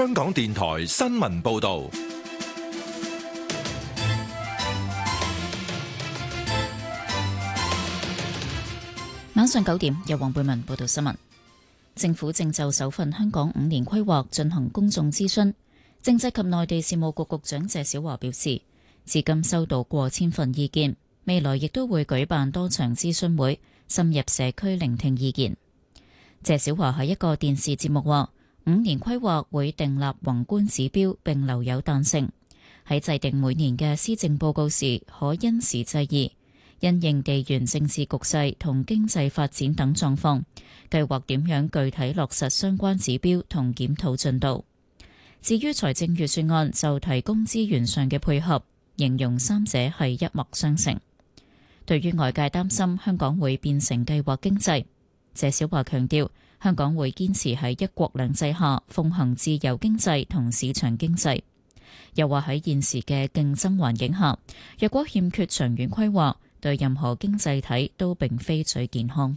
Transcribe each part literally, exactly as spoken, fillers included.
香港電台新聞報道。 晚上九點，由黃貝文報道新聞。政府正就首份香港五年規劃進行公眾諮詢。政制及內地事務局局長謝小華表示，至今收到過千份意見，未來亦都會舉辦多場諮詢會，深入社區聆聽意見。謝小華喺一個電視節目話，五年規劃會訂立宏觀指標並留有彈性，喺制定每年嘅施政報告時可因時制宜，因應地緣政治局勢同經濟發展等狀況，計劃點樣具體落實相關指標同檢討進度。至於財政預算案就提供資源上嘅配合，形容三者係一脈相承。對於外界擔心香港會變成計劃經濟，謝小華強調，香港會堅持喺一國兩制下奉行自由經濟同市場經濟。又話喺現時嘅競爭環境下，若果欠缺長遠規劃，對任何經濟體都並非最健康。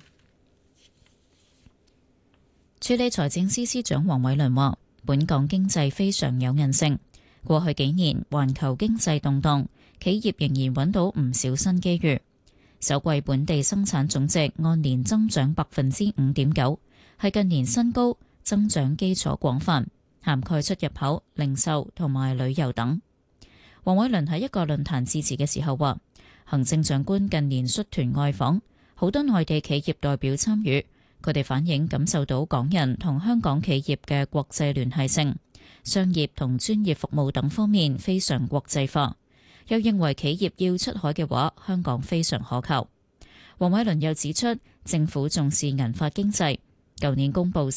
署理財政司司長黃偉綸話，本港經濟非常有韌性，過去幾年環球經濟動盪，企業仍然揾到唔少新機遇。首季本地生產總值按年增長百分之五點九，係近年新高，增長基礎廣泛，涵蓋出入口、零售同埋旅遊等。黃偉綸喺一個論壇致辭嘅時候話，行政長官近年率團外訪，好多內地企業代表參與，佢哋反映感受到港人同香港企業嘅國際聯繫性，商業同專業服務等方面非常國際化。又認為企業要出海嘅話，香港非常可靠。黃偉綸又指出，政府重視銀髮經濟，舊年公布